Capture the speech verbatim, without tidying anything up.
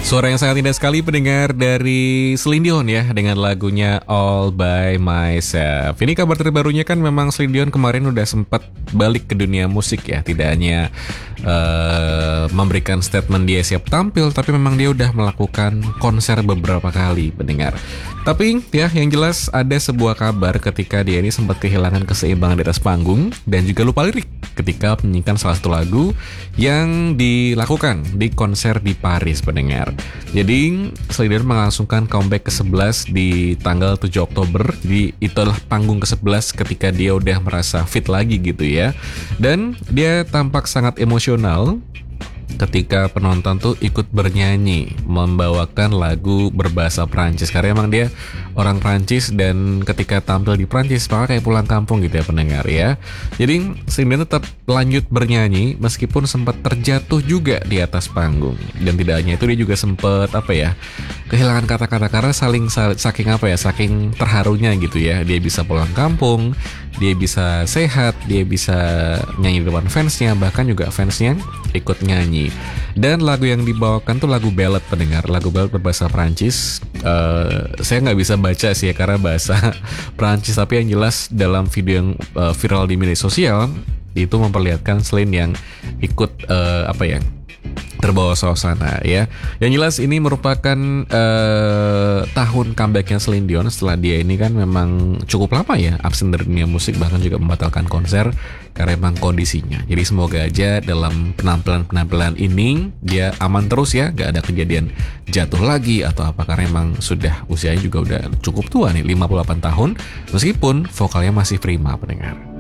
Suara yang sangat indah sekali pendengar dari Celine Dion ya, dengan lagunya All By Myself. Ini kabar terbarunya kan memang Celine Dion kemarin udah sempat balik ke dunia musik ya. Tidak hanya uh, memberikan statement dia siap tampil, tapi memang dia udah melakukan konser beberapa kali pendengar. Tapi ya yang jelas ada sebuah kabar ketika dia ini sempat kehilangan keseimbangan di atas panggung dan juga lupa lirik ketika menyanyikan salah satu lagu yang dilakukan di konser di Paris pendengar. Jadi Celine Dion melangsungkan comeback ke sebelas di tanggal tujuh Oktober. Jadi itulah panggung ke sebelas ketika dia udah merasa fit lagi gitu ya. Dan dia tampak sangat emosional ketika penonton tuh ikut bernyanyi membawakan lagu berbahasa Prancis, karena emang dia orang Prancis dan ketika tampil di Prancis maka kayak pulang kampung gitu ya pendengar ya. Jadi Celine Dion tetap lanjut bernyanyi meskipun sempat terjatuh juga di atas panggung. Dan tidak hanya itu, dia juga sempat apa ya, kehilangan kata-kata karena saling saking apa ya, saking terharunya gitu ya. Dia bisa pulang kampung, dia bisa sehat, dia bisa nyanyi di depan fansnya, bahkan juga fansnya ikut nyanyi. Dan lagu yang dibawakan tuh lagu ballad pendengar, lagu ballad berbahasa Prancis. uh, Saya nggak bisa baca sih ya karena bahasa Prancis, tapi yang jelas dalam video yang uh, viral di media sosial itu memperlihatkan Celine yang ikut uh, apa ya, terbawa suasana ya. Yang jelas ini merupakan uh, tahun comebacknya Celine Dion setelah dia ini kan memang cukup lama ya absen dari dunia musik, bahkan juga membatalkan konser karena memang kondisinya. Jadi semoga aja dalam penampilan-penampilan ini dia aman terus ya, gak ada kejadian jatuh lagi atau apa, karena memang sudah usianya juga udah cukup tua nih, lima puluh delapan tahun, meskipun vokalnya masih prima pendengar.